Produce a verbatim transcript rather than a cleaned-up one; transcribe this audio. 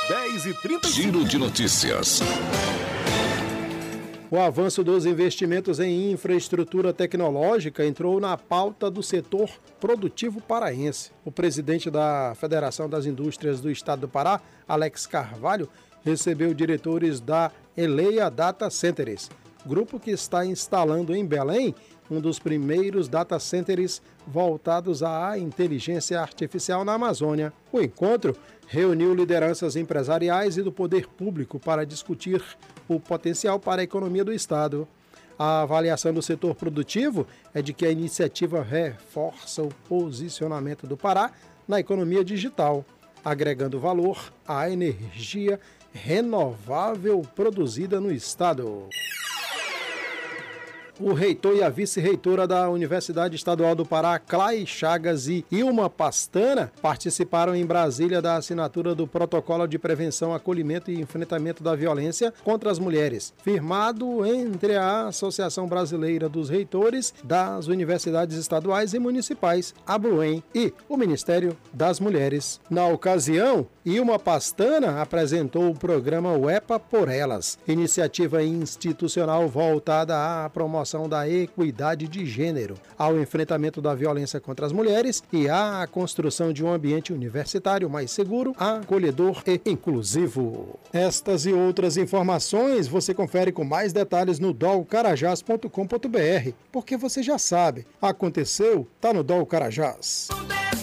dez e trinta e cinco. Giro de notícias. O avanço dos investimentos em infraestrutura tecnológica entrou na pauta do setor produtivo paraense. O presidente da Federação das Indústrias do Estado do Pará, Alex Carvalho, recebeu diretores da Eleia Data Centers, grupo que está instalando em Belém um dos primeiros data centers voltados à inteligência artificial na Amazônia. O encontro reuniu lideranças empresariais e do poder público para discutir o potencial para a economia do Estado. A avaliação do setor produtivo é de que a iniciativa reforça o posicionamento do Pará na economia digital, agregando valor à energia renovável produzida no Estado. O reitor e a vice-reitora da Universidade Estadual do Pará, Clay Chagas e Ilma Pastana, participaram em Brasília da assinatura do Protocolo de Prevenção, Acolhimento e Enfrentamento da Violência contra as Mulheres, firmado entre a Associação Brasileira dos Reitores das Universidades Estaduais e Municipais, ABRUEM, e o Ministério das Mulheres. Na ocasião, Ilma Pastana apresentou o programa UEPA por Elas, iniciativa institucional voltada à promoção da equidade de gênero, ao enfrentamento da violência contra as mulheres e à construção de um ambiente universitário mais seguro, acolhedor e inclusivo. Estas e outras informações você confere com mais detalhes no dol carajás ponto com ponto br, porque você já sabe, aconteceu, tá no Dol Carajás.